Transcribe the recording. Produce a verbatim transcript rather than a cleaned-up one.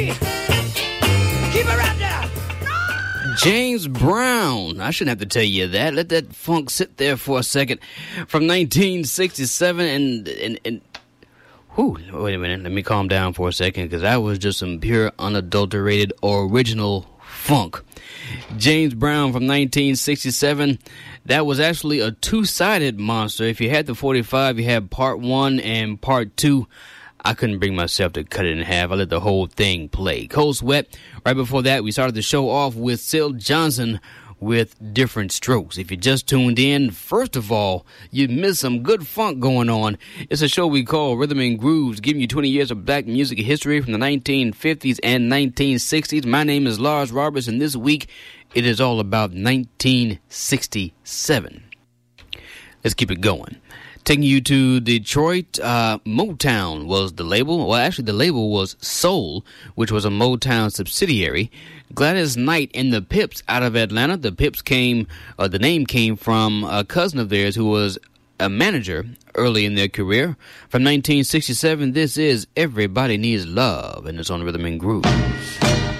Keep it right there. James Brown. I shouldn't have to tell you that. Let that funk sit there for a second. From nineteen sixty-seven and... and, and whew, wait a minute. Let me calm down for a second, because that was just some pure, unadulterated, original funk. James Brown from nineteen sixty-seven. That was actually a two-sided monster. If you had the forty-five, you had part one and part two. I couldn't bring myself to cut it in half. I let the whole thing play. Cold Sweat. Right before that, we started the show off with Syl Johnson with Different Strokes. If you just tuned in, first of all, you missed some good funk going on. It's a show we call Rhythm and Grooves, giving you twenty years of black music history from the nineteen fifties and nineteen sixties. My name is Lars Roberts, and this week it is all about nineteen sixty-seven. Let's keep it going. Taking you to Detroit, uh, Motown was the label. Well, actually, the label was Soul, which was a Motown subsidiary. Gladys Knight and the Pips out of Atlanta. The Pips came, uh, the name came from a cousin of theirs who was a manager early in their career. From nineteen sixty-seven, this is Everybody Needs Love, and it's on Rhythm and Groove.